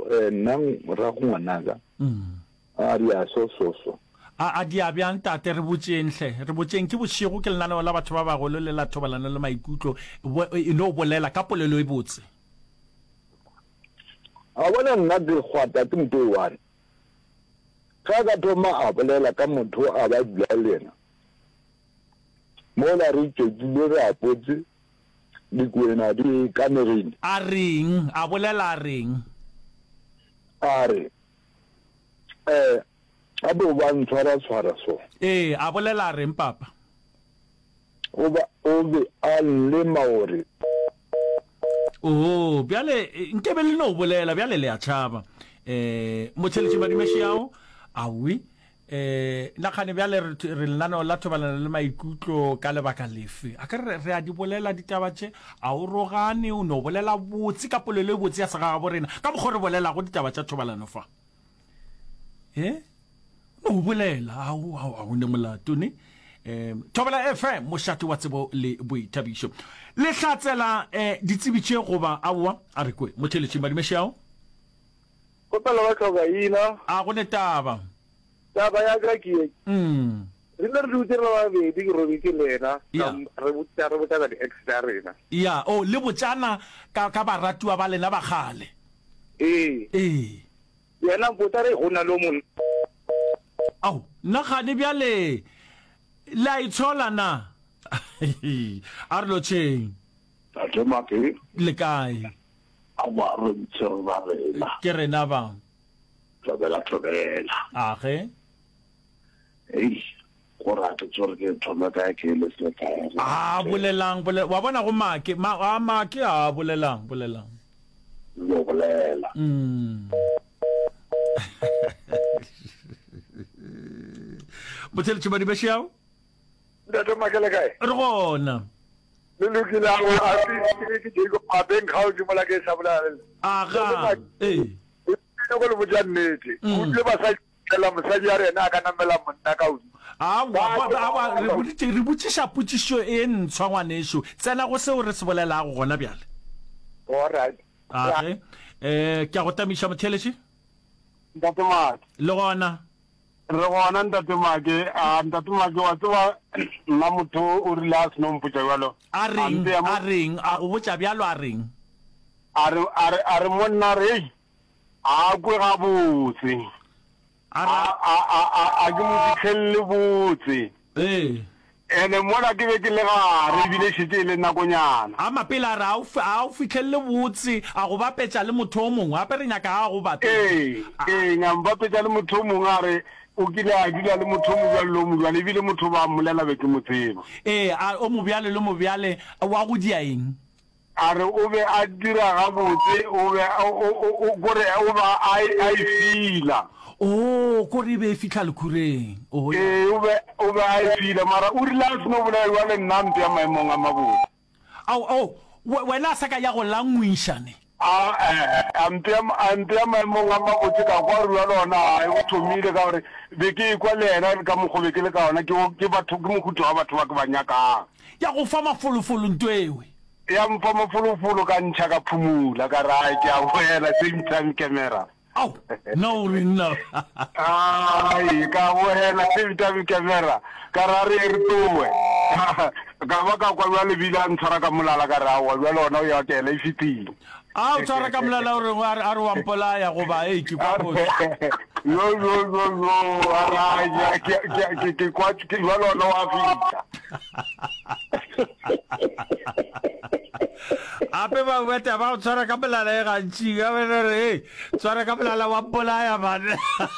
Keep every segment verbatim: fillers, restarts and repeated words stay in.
nang ra go ngwanaka a di a so so so a di a bjang tate re botsenhle re botseng ke bosigo ke lenaneo la batho ba bagolo le la thobalano le maikutlo e no bolela ka polelo e botse a bona nna di gwata ke motho one ka ka thoma a bolela ka motho a ba bula lena mola re tšedile re apotse dikwena di kamereng a reng a bolela a reng a re eh a bo ba ntshwara tshwara so eh a bolela a reng papa o ba o be a le maore oh bjale nkebe le no bolela bjale le a tshaba eh motsheletsi madimešiao awi eh la khane bjale re lana la thobalana le maikutlo ka lebaka lefe a ka re a di bolela ditaba tše a o rogane o no bolela botse ka polelo e botse ya sega ga borena ka bogore bolela go ditaba tša thobalano fa eh no bolela a o a o ne molato ne eh Thobela F M mošate wa tsebo le boithabišo le hlatsela eh ditsebitše goba awa a re kwe motheletši madimešiao ko pela ba tloga ina a go ne taba taba ya ka ke mm re le re dutse ba be di go ke lena re botsa re botsa di extra rena ya o le botsana ka ka baratua ba lena ba gale eh eh yena botsa re gona lo mon au na gane bjale la itshola na arlo cheng a tsoma ke le kae a ba re tsoma re ke rena ba Thobela Thobela a ge ei go rata tsore ke thoma ka ke le se ka a bolelang bole wa bona go make ma a make a bolelang bolelang lo bolela mm Motsheletši madimešiao ntate makele kae re gona le lokile a go a ke ke go a beng ga di mola ke sa bola aga eh ke go le botsa nnete o tle ba sa tlela mosadi ya rena ka namela monna ka udi a wa ba re botse re botšiša potšišo e ntshwa ngwaneso tsena go seo re se bolela go gona bjale all right a ge eh ke a go tamiša motheletši ntate maki le gona re gona ntate maki a ntate maki wa tswa nna motho o rile a seno mpotsa jalo a reng a reng a go botša bjalo a reng a re a re monna re a kwe ga botse a a a a ke mo fitlhelle botse eh ene mola ke be ke le ga re bile shite le nakonyana a mapela ra o a o fitlhelle botse a go bapetša le motho o mongwe a pe re nyaka ga go bape eh eh ngamba petša le motho o mongwe a re o kile a dula le motho mo bjalo lo mo bjalo e bile motho ba mmolela be ke motseba eh a o mo bjale le mo bjale wa go dia eng a re o be a dira ga botse o be o gore o ba a fila oh ko re be fitla le khureng oh eh o be o be a fila mara o rile a seno bolela le nnante ya maemong a mabotse au au wena sa ka ya go langwishane a amte amte maemong a mabotse ka kwa rua lona a o thomile ka gore be ke kwa lena ka mogobe ke le ka ona ke ke batho ke mohuto wa batho ba ke banyaka ya go fa mafolofolo ntwewe ya mfa mafolofolo ka ntšha ka phumula ka ra ke a boela same time camera au no re no ai ka boela same time camera ka ra re re towe ka ba ka kwa le bila ntshara ka molala ka ra wa lona o ya tele fitile a o tshwara ka molala o re a re wa mpolaya go ba e ke kwa go yo yo yo yo ara ya ke ke ke kwa ke wa lona wa fita ape ba weta ba o tshwara ka molala e gantši ga bena re tshwara ka molala wa mpolaya bane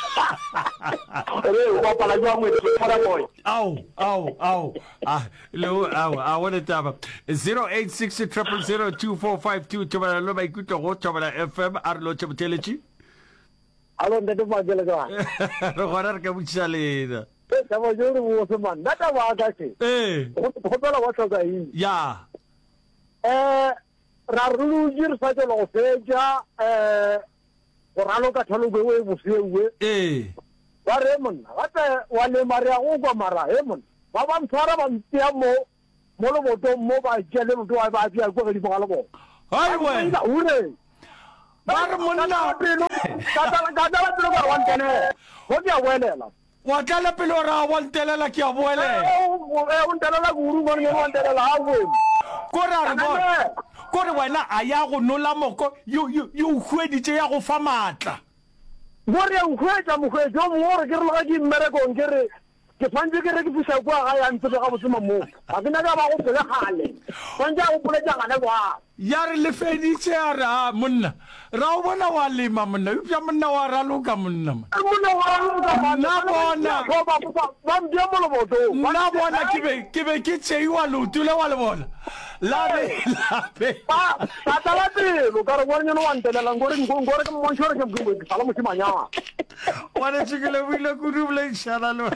re wa pala jwa mo tshwara boy au au au ah lo au a wona taba zero eight six zero zero zero two four five two Thobela lo maikutlo go Thobela F M a re lo tšeboteletše alo ntate magele ka re gona re ka botšiša lena e taba jo re bo se man data wa ka se eh go tsela wa tloga eng ya eh ra rulujir sa tlo go fetša eh go ralo ka thalo go we boseuwe eh ba re monna gape wa le maria go kwa mara he monna ba ba ntshwara ba ntia mo mo lo boto mo ba jele motho wa ba bia go ga di mogala go hai we ure ba re monna pelo ka tala ka tala pele ba wan tene go dia boelela wa tla pele ra wa ntelela ke a boelela e o ntelela guru go ne wan tene la go ko ra re bo ko re wena a ya go nola moko yo yo yo hweditse ya go fa matla go re o hwetsa mo hwetsa mo gore ke re la ke mmere go ngere ke fantse ke re ke fisa kwa ga ya ntse ga botsema mo ga ke na ka ba go pele gale fantse go pole ja gane kwa ya re le feditse ya ra monna ra o bona wa lema monna upya monna wa ra loka monna monna wa ra loka na bona ba mdia mo lo boto na bona ke be ke be ke tseiwa lo tule wa le bona la be la be ba ba tala pelo ka re bona no wa ntelela ngore ngore ke mo tshore ke bgo ke sala mo ke manya wa re tshikele bile ku duble shara lo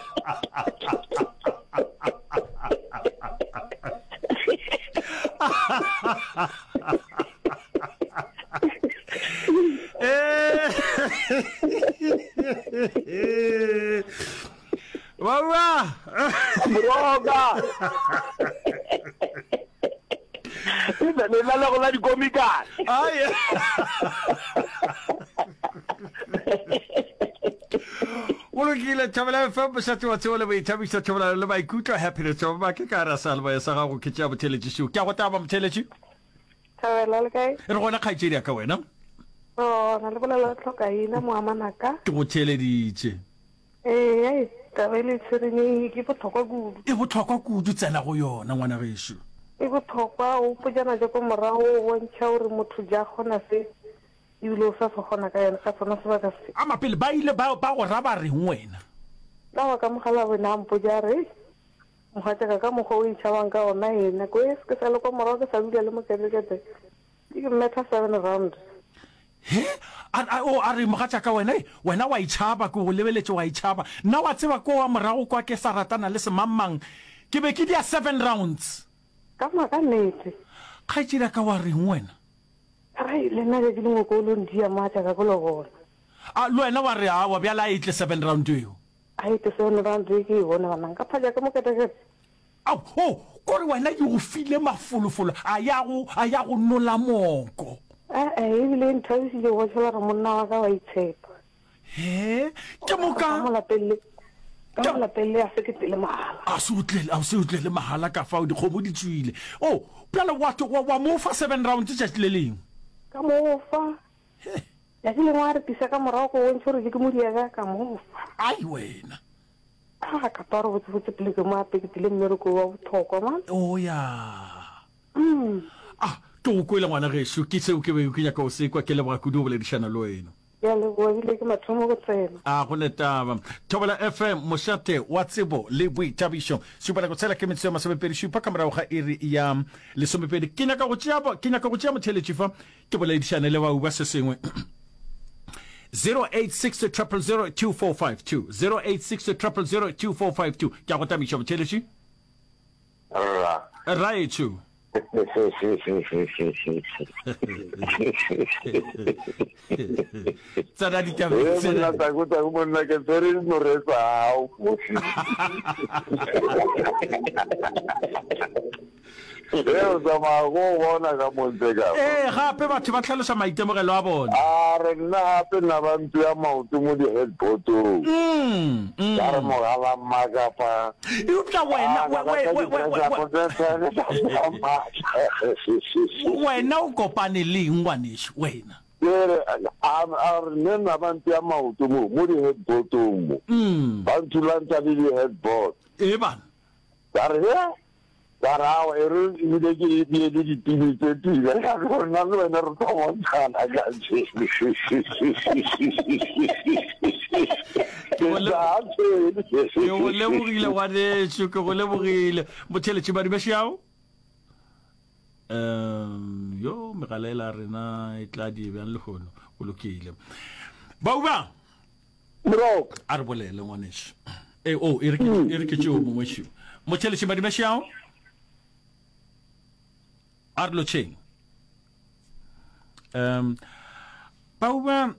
Wawa broga Esa le la la di komika ay Ulo kile tabela fa sa tu tu le bai tabi sa tabela le bai kuta happy to ba ke ka ra salwa ya sa go ke tsa botele tsu ke go taba motele tsu tabela le kai re gona khaitseria ka wena oh na le bola la tloka ina mo amanaka ke go tele ditse eh ai tabela tsirene ke botlhokwa kudu e botlhokwa kudu tsena go yona ngwana gesho e botlhokwa o pojana je ko morago o ntšha gore motho ja gona se ilo sa so gona ka yena ka tsona se ba ka se ama pele ba ile ba ba go raba re wena la wa ka mogala bona mpojare mogateka ka mogo o itšhabang ka ona ena ko es ke sa le ko morago ke sa bile le mokelekete ke metha seven round he a o a re mogatša ka wena wena wa itšhaba ko go lebeletse wa itšhaba nna wa tseba ko wa morago kwa ke sa ratana le semammang ke be ke dia seven rounds ka maka nnete khaitseria ka wa reng wena ai le nna ke dingwe ko lo ndia matša ka go lo bona a lo wena wa re a wa bjala itle seven round yo ai te seven round ke e bona bana ka phaja ka moketekete au oh ko re wena yo file mafolofolo a ya go a ya go nola moko eh eh ile nthabisi le go tshela re monna wa ka wa itshepa he ke moka mo la pelle ka la pelle a se ke tele mahala a se utlele a se utlele mahala ka fa o di khobo di tswile oh pela wa wa mo fa seven rounds tsa tleleng ka mo fa ya ke le ngwa re pisa ka morago go ntse re ke mo dia ka ka mo fa ai wena a ka toro botse botse pele ke mo ape ke tile mmereko wa bothoko man oh ya mm ah to ko ile ngwana gesho ke se o ke be o kenya ka o se kwa ke le ba kudu bole dishana lo wena ya le go ile ke mathomo go tsena a go netaba Thobela F M moshate wa tsebo le boitabisho super go tsela ke metso ma sebe pedi shupa kamera ga iri ya le some pedi kina ka go tšea kina ka go tšea mothele tšifa ke bole dishana le ba u ba se sengwe zero eight six zero zero zero two four five two zero eight six zero zero zero two four five two ke go tabisha mothele tši ra right too tsana di ka e tsena ta go ta go monna ke tsere no re sa o Eo zama go bona ka montega eh gape batho ba tlhalosa maitemogelo a bona a re nna gape nna ba ntse ya maoto mo di headboard mm ka re mo gala magapa upta wena wena o kopane le ngwanesh wena Ere a re nna ba ntse ya maoto mo mo di headboard mo mm ba ntulanta le di headboard e bana ka re Darao ero ile ke di di di di di di ga go na no na ro to tsana ga tsi yo le bogile wa de tsuke go le bogile mothele tshibadi ba shiao um yo megalela rena e tla di bjang le gono go lokile ba uba bro a re bolele ngwanesh eh oh e re ke e re ke tšo mo moshu mothele tshibadi ba shiao Arlo Cheng. Um, Bauba,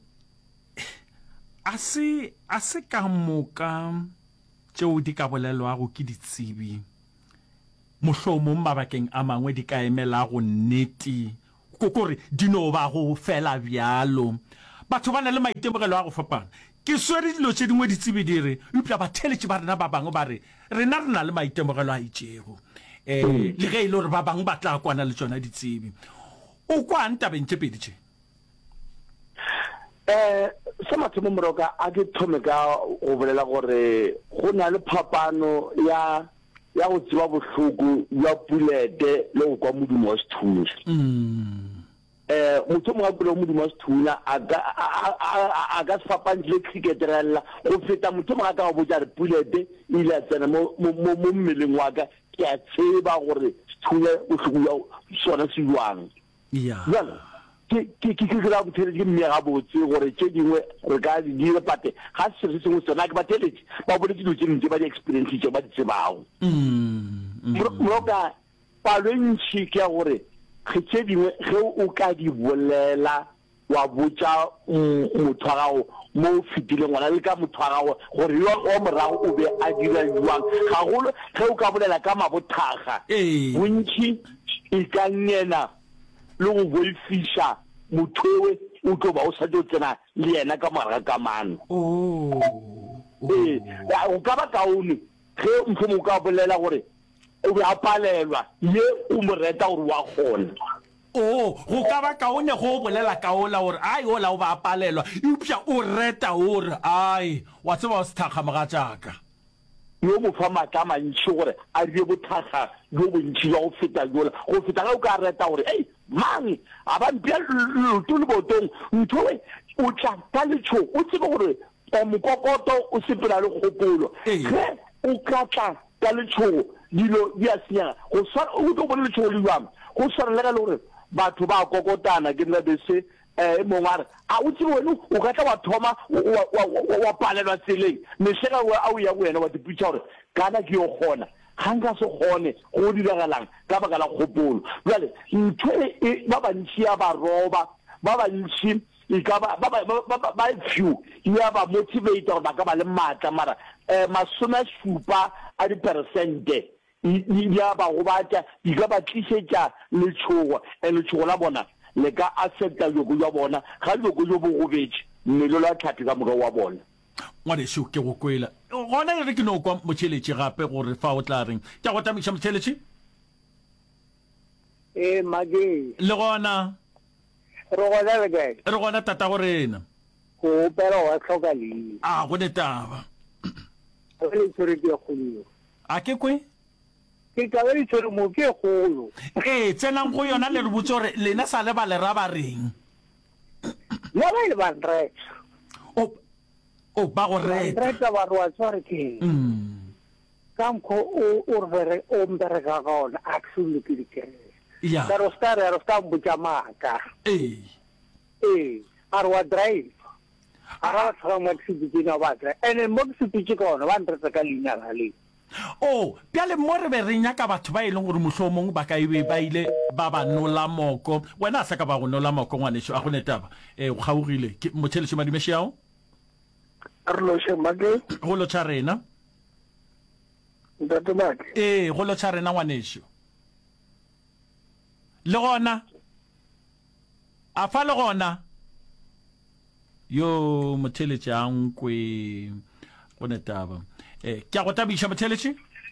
ase ase ka moka tšeo di ka bolelwago ke ditsebi mohlomong mabakeng a mangwe di ka emela go nnete ko kore di no ba go fela bjalo batho ba na le maitemogelo a go fapana ke swere dilo tse dingwe di tsebe dire upša batheletše ba rena ba bangwe ba re rena re na le maitemogelo a itšego um le ge e le gore ba bangwe ba tla kwana le tsona ditsebe o kwane tabeng tše pedi tše eh sa mathomo moroka a ke thome ka go bolela gore go na le phapano ya ya go tseba bohloko ya pulete le go kwa modumo wa sethunya eh motho mo ga pula modumo wa sethunya a ga a ga fapantse le cricket rela go feta motho mo ga ka go botsa re pulete ile tsena mo mo mmeleng wa ka ke a tseba gore sethunya bohloko ya sona se jwang ya ke ke ke ke la bothele ke mme ga botse gore tše dingwe re ka di dira pate ga se se sengwe sona ke bateletse ba bole dilo tše ntse ba di experience tše ba di tsebago mroka palwentši ke ya gore ge tše dingwe ge o ka di bolela wa botša motho wa gago mo o fetileng ngwana le ka motho wa gago gore yo wa morago o be a dira jwang gagolo ge o ka bolela ka mabothaga bontši e ka ngena le go boifisha mothowe o tlo ba o sa tlo tsena le yena ka mara ka mano oh eh o ka ba kaone ge mfo mo ka bolela gore o be a palelwa ye o mo reta gore wa gona oh go ka ba kaone go bolela kaola gore ai o la o ba palelwa upša o reta gore ai wa tseba o se thakga moga jaaka yo mo fa matla mantši gore a re bothaga yo bontši ya go feta jola go feta ga o ka reta gore ei mang a ba mpia loto le botong nthowe o tla ka letšho o tsebe gore mokokoto o sepela le kgopolo ge o ka tla ka letšhogo dilo di a senyega o tlo bone letšhogo le jwang go swara le ka le gore batho ba kokotana ke nna bese eh mongwe a re a o tsebe wena o ka tla wa thoma wa palelwa tseleng mesega a o ya go wena wa dipitša gore kana ke yo kgona ga nka se kgone go diragalang ka baka la kgopolo jale ntho ba bantši ya ba roba ba bantši e ka ba ba few ya ba motivate gore ba ka ba le maatla mara um masome a šupa a diperesente ya ba go batla di ka ba tlišetša letšhogo and letšhogo la bona le ka accepta joko ya bona ga joko jo bo go betše mmele la tlhapi ka morago wa bona ngwaneso ke go kwela gona re ke no kwa motšheletše gape gore fa o tla reng ke go tamiša motšheletše eh mage le gona re gona le kae re gona tata go rena go pela wa tlhoka le a go ne taba re le tsore ke kgolo a ke kwe ke ka le tsore mo ke kgolo eh tsenang go yona le re botse gore lena sa le ba le raba reng ya ba ile ba nre o o ba go reta reta ba ro tsore ke mm kam ko o o re o mbere ga gona actually ke ke ya pero sta re sta mbuja maka eh eh arwa drive ara tsara mo tsibiti na ba drive ene mo tsibiti ko na ba ntretse ka lina ga le oh bjale mo re be re nyaka batho ba e leng gore mohlomong ba ka ebe ba ile ba ba nola moko wena a sa ka ba go nola moko ngwaneso a go netaba eh go gaugile ke motšheletše madimeši yao re lo she mage go lo tša rena ntate mage eh go lo tša rena ngwaneso le gona a fa le gona yo motšheletše a nkwe go netaba eh ke a go tabiša motšheletše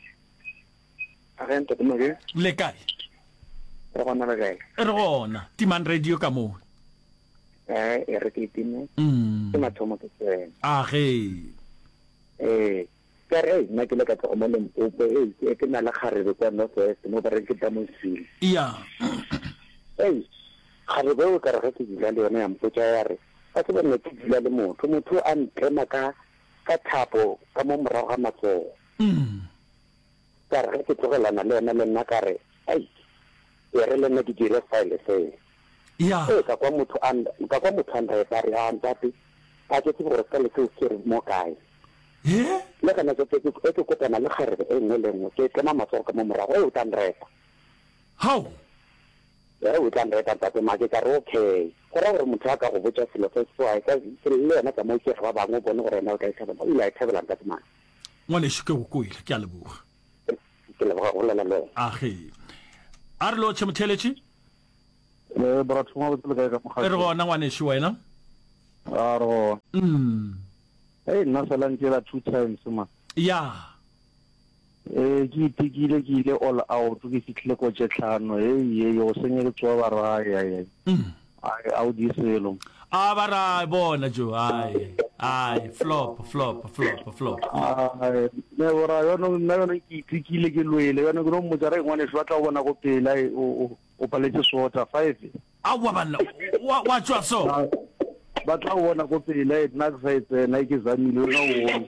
a ge ntate mage le kae re gona le kae re gona timan radio ka moo eh e re ke itime mm ke mathomo ke tsena a ge eh kare nna ke le ka tlo mo lempopo eh ke na la kgarebe kwa north west mo ba re ke tamo sile ya eh kgarebe o ka re ke dila le yona ya mpotsa ya re a ke bone ke dila le motho motho a ntlema ka ka thapo ka mo morago ga matsogo mm ka re ke tlogelana le yona le nna ka re ai e re le nna ke dire file se ya e ka kwa motho a ka kwa motho a nda ba re a ntate a ke tsebo re ka le se ke re mo kae eh le kana ke ke ke ke kotana le kgarebe e nngwe le nngwe ke tsena matsogo ka mo morago e o tla nreta how ya o tla nreta ntate ma ke ka re okay gore gore motho a ka go botsa selo se se wa ka se le yena ka mo ke ga ba bangwe bone gore na o ka e tsaba o ile a tsabela ntate ma ngwaneso ke go kwele ke a leboga ke le ba go lela le a ge a re lo tšhe motšheletše le batho mo botse le ka e re gona ngwaneso wena aro mm hey nna sala ntela two times ma ya eh ke itikile ke ile all out ke fitlhile ko tsetlhano hey ye yo senyele tswa ba ra ya ya mm ai audiselo a bara bona jo ai ai flop flop flop flop ai ne ora yo no na yo ke itikile ke loele yo no go mo tsare ngwane se batla go bona go pela o o paletse sota five a wa bana wa wa tswa so batla go bona go pela nna ke sa itse na ke zamile no wo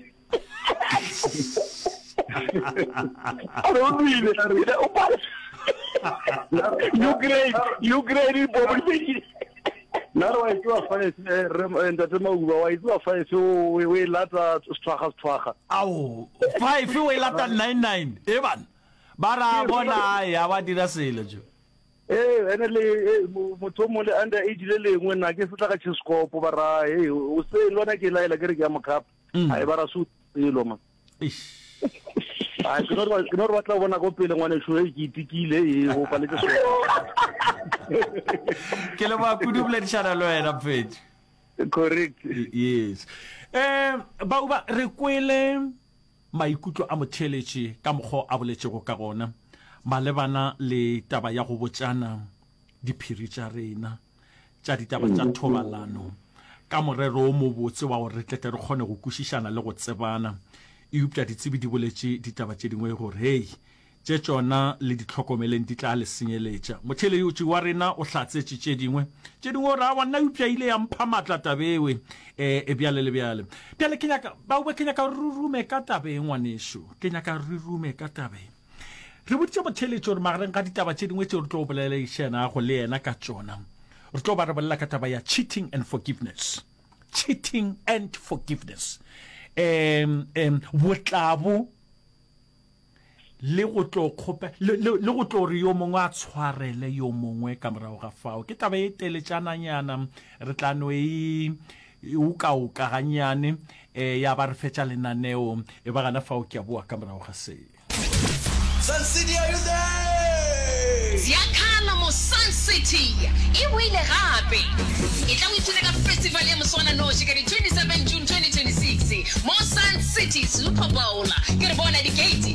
arorilerile o pa you great you great bobo Naro I do a five and the Demo, I do a five, so we lata Straha Straha. Au, five, we lata nine nine, Evan. Bara bona, ya what did I say, Lejo? Eh, and Mutomo under age lily when I guess like a scope over I who say Lona like a gamma cup. I bara suit Loma. I cannot what I want to go pay the one show Tikile, who palette. Kelema kudubla tshana lo ena page. Correct. Yes. Eh ba uba re kwele maikutlo a motheletše ka mokgo a boletšego ka gona malebana le taba ya go botsana diphiri tša rena tša ditaba tša thobalano ka morero o mo botse wa gore re tlete re kgone go kwešišana le go tsebana e upša ditsebi di boletše ditaba tše dingwe gore hey tše tšona le ditlhokomeleng di tla le senyeletša motheletši wa rena o hlatsetše tše dingwe tše dingwe gore a bona upša ile ya mpha maatla tabewe e bjale le bjale bjale ke nyaka baobe ke nyaka re rume ka tabe ngwanešo ke nyaka re rume ka tabe re boditše motheletši gore magareng ga ditaba tše dingwe tše re tlo bolelešana go le yena ka tšona re tlo ba re bolela ka taba ya cheating and forgiveness cheating and forgiveness um um botlabo le go tlo khope le go tlo re yo mongwe a tshwarele yo mongwe ka morago ga fao ke taba e teletšananyana re tla no e uka uka ganyane e ya ba re fetša lenaneo e ba gana fao ke a bua ka morago ga se Sun City, are you there? Ziakhala mo Sun City. E wile gape. E tla go ithuta ka festival ya Moswana Noshi ka di twenty-seven June twenty twenty-six. Mo Sun City Super Bowl. Ke re bona di gate